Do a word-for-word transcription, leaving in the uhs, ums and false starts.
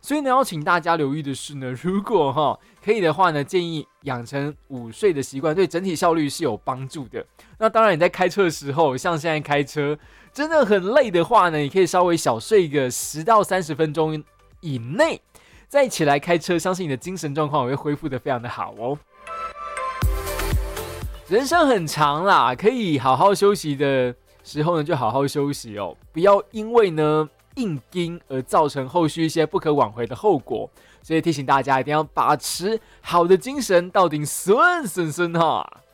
所以呢，要请大家留意的是呢，如果哈可以的话呢，建议养成午睡的习惯，对整体效率是有帮助的。那当然，你在开车的时候，像现在开车真的很累的话呢，你可以稍微小睡个十到三十分钟以内，再起来开车，相信你的精神状况也会恢复得非常的好哦。人生很长啦，可以好好休息的时候呢，就好好休息哦，不要因为呢硬盯而造成后续一些不可挽回的后果。所以提醒大家一定要把持好的精神，到顶顺顺顺哈。